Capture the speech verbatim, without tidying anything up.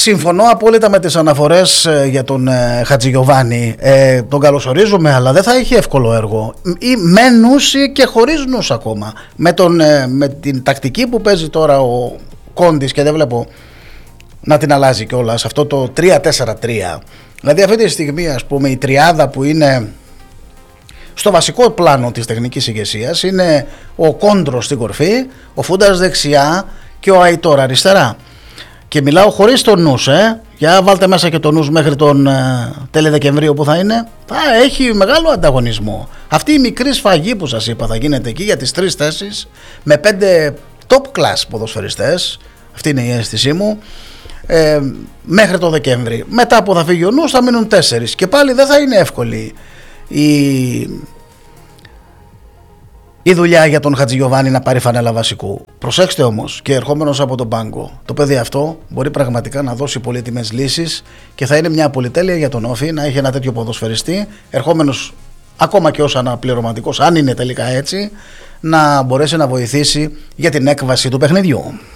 συμφωνώ απόλυτα με τις αναφορές ε, για τον ε, Χατζηγιοβάνη. Ε, τον καλωσορίζουμε, αλλά δεν θα έχει εύκολο έργο. Ή με νους ή και χωρίς νους ακόμα. Με, τον, ε, με την τακτική που παίζει τώρα ο Κόντης, και δεν βλέπω να την αλλάζει κιόλας, αυτό το τρία τέσσερα τρία. Δηλαδή αυτή τη στιγμή, ας πούμε, η τριάδα που είναι στο βασικό πλάνο της τεχνικής ηγεσίας είναι ο Κόντρος στην κορφή, ο Φούντας δεξιά και ο Αϊτόρ αριστερά. Και μιλάω χωρίς τον νους, ε. Για βάλτε μέσα και τον νους μέχρι τον ε, τέλη Δεκεμβρίου που θα είναι. Θα έχει μεγάλο ανταγωνισμό. Αυτή η μικρή σφαγή που σας είπα θα γίνεται εκεί για τις τρεις θέσεις με πέντε top class ποδοσφαιριστές. Αυτή είναι η αίσθησή μου. Ε, μέχρι το Δεκέμβρη. Μετά που θα φύγει ο νους θα μείνουν τέσσερις. Και πάλι δεν θα είναι εύκολη η... η δουλειά για τον Χατζηγιοβάνη να πάρει φανέλα βασικού. Προσέξτε όμως, και ερχόμενος από τον πάγκο, το παιδί αυτό μπορεί πραγματικά να δώσει πολύτιμες λύσεις και θα είναι μια πολυτέλεια για τον Όφη να έχει ένα τέτοιο ποδοσφαιριστή, ερχόμενος ακόμα και ως αναπληρωματικός, αν είναι τελικά έτσι, να μπορέσει να βοηθήσει για την έκβαση του παιχνιδιού.